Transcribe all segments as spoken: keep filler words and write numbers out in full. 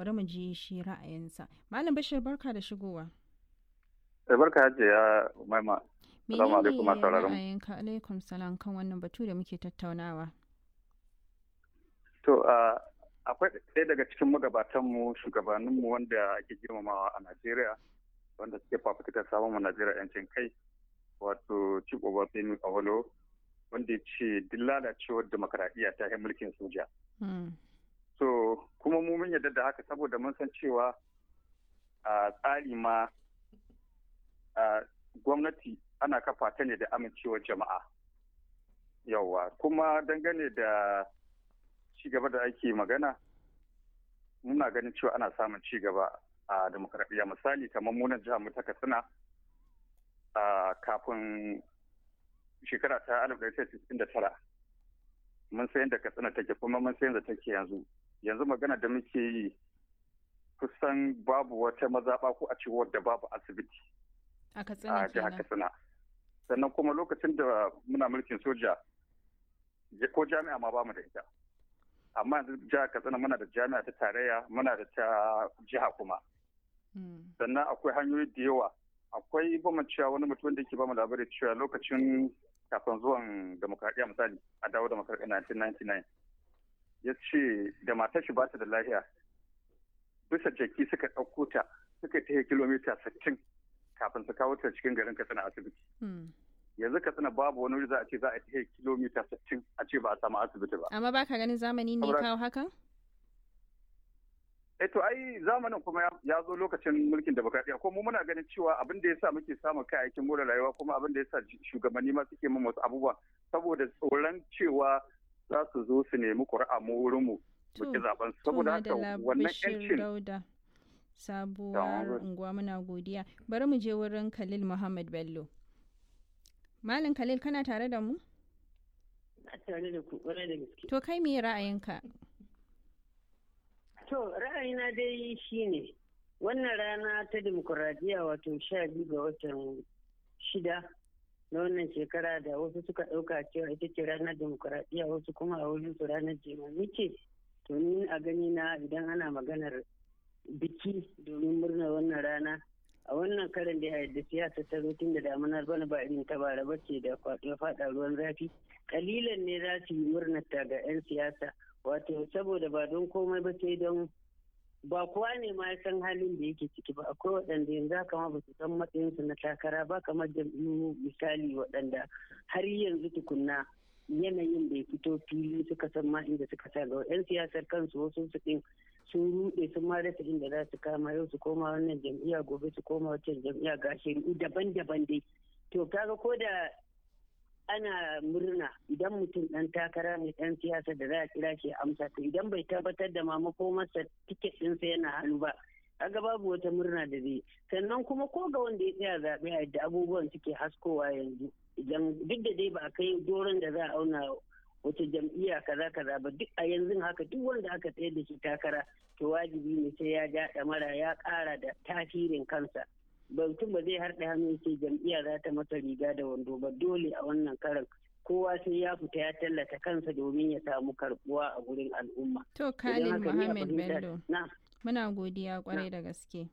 bari mu ji shi ra'ayinsa. Malam Bashir, barka da shigowa. Barka hajiya Maima. Assalamu alaikum masu Menene sauraron. ra'ayinka? Alaikum salam kan wannan batu da muke tattaunawa. To akwai ɗaya daga cikin magabatanmu shugabanninmu wanda ake girmamawa a Najeriya wanda suke fafutukar samun Najeriya yancin kai wato Chief Obafemi Awolowo wanda ya ce duk lalacewar demokaradiyya ta yi mulkin soja. So kuma mu mun yarda da haka saboda mun san cewa a tsari ma gwamnati ana kafa ta ne da amincewar jama'a. Yawwa kuma dangane da ci gaba da ake magana muna ganin cewa ana samun ci gaba a demokaradiyya misali kamar munan jihar mu ta Katsina a kafin shekara ta alif ɗaya tisa'in da tara mun san yadda Katsina take kuma mun san yadda take yanzu yanzu magana da muke yi kusan babu wata mazaɓa ko a ce wadda babu asibiti a Katsina jihar Katsina sannan kuma lokacin da muna mulkin soja ko jami'a ma bamu da ita amma yanzu jihar Katsina muna da jami'a ta tarayya muna da ta jiha kuma sannan akwai hanyoyi da yawa akwai bamu cewa wani mutum da yake bamu labari cewa lokacin kafin zuwan demokradiyya misali a dawo demokradiyya nineteen ninety-nine ya ce da matar shi ba ta da lafiya bisa jaki suka ɗauko ta suka ta kilomita sittin kafin su kawo ta cikin garin Katsina asibiti yanzu Katsina babu wani wuri za a ce za a ta kilomita sittin a ce ba a samu asibiti ba amma baka ganin zamani ne kawo hakan? Eh to ai zamanin kuma ya zo lokacin mulkin demokradiyya ko mu muna ganin cewa abin da yasa muke samun kayayyakin more rayuwa kuma abin da yasa shugabanni ma suke mun wasu abubuwa saboda tsoron cewa za su zo su nemi ƙuri'a mu wurin mu muke zaben saboda haka wannan yancin sabuwar unguwa muna godiya bari mu je wurin Khalil Muhammad Bello. Malam Khalil kana tare da mu? Na tare da ku ƙwarai da gaske. To kai me ra'ayinka? To ra'ayina dai shine wannan rana ta demokuraɗiyya wato sha biyu ga watan shida na wannan shekara da wasu suka ɗauka cewa ita ce ranar demokuraɗiyya wasu kuma a wurin su ranar jimami ce. To ni a gani na idan ana maganar biki domin murnar wannan rana a wannan karin da yadda siyasa ta zo tun da damunar bana ba irin ta bara bace da kwaɗo faɗa ruwan zafi kalilan ne za su yi murnar ta ga 'yan siyasa wato saboda ba don komai ba sai don ba kowa ne ma ya san halin da yake ciki ba akwai waɗanda yanzu haka ma ba su san matsayinsu na takara ba kamar jam'iyyu misali waɗanda har yanzu tukunna yanayin da ya fito fili suka san ma inda suka sa ga 'yan siyasar kansu wasu su ɗin sun ruɗe sun ma rasa inda za su kama yau su koma wannan jam'iyya gobe su koma wancan jam'iyya ga shari'u daban-daban dai to kaga ko da ana murna idan mutum ɗan takara mai ɗan siyasa da za a kira shi amsa to idan bai tabbatar da mamako masa tiket ɗinsa yana hannu ba kaga babu wata murna da zai sannan kuma ko ga wanda ya tsaya zaɓe a yadda abubuwan suke haskowa yanzu idan duk da dai ba a kai doron da za a auna wata jam'iyya kaza kaza ba duk a yanzu haka duk wanda aka tsayar da shi takara to wajibi ne sai ya ja ɗamara ya ƙara da tasirin kansa mutum ba zai harɗe hannu ce jam'iyya za ta masa riga da wando ba dole a wannan karan kowa sai ya fita ya tallata kansa domin ya samu karbuwa a gurin al'umma. To Khalil Muhammad Bello muna godiya kwarai da gaske.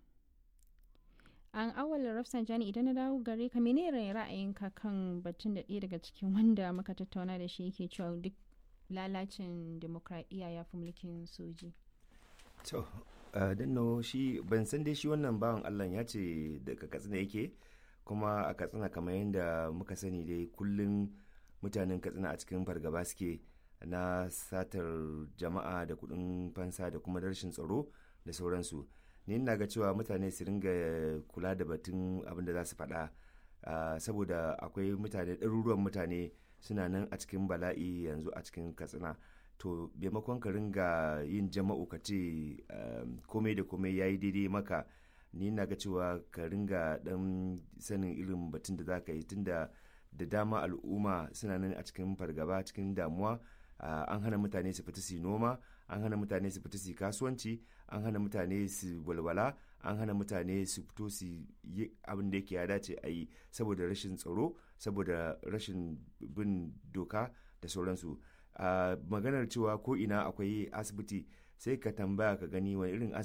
An awal Rafsanjani idan na dawo gare ka menene ra'ayinka kan batun da ɗaya daga cikin wanda muka tattauna da shi yake cewa duk lalacin demokradiyya ya fi mulkin soji. To Uh, no shi ban san dai shi wannan bawan Allah ya ce daga Katsina yake kuma a Katsina kamar yadda muka sani dai kullum mutanen Katsina a cikin fargaba suke na satar jama'a da kudin fansa da kuma rashin tsaro da sauransu ni ina ga cewa mutane su ringa kula da batun abin da za su faɗa uh, saboda akwai mutane ɗaruruwan mutane suna nan a cikin bala'i yanzu a cikin Katsina to maimakon ka ringa yin jama'u ka ce komai da komai ya yi daidai maka ni na ga cewa ka ringa dan sanin irin batun da za ka yi tunda da dama al'umma suna nan a cikin fargaba cikin damuwa an hana mutane su fita su noma an hana mutane su fita su kasuwanci an hana mutane su walwala an hana mutane su fito su yi abin da yake ya dace a yi saboda rashin tsaro saboda rashin bin doka da sauransu. Uh, maganar cewa ko ina akwai asibiti sai ka tambaya ka gani wani irin asibiti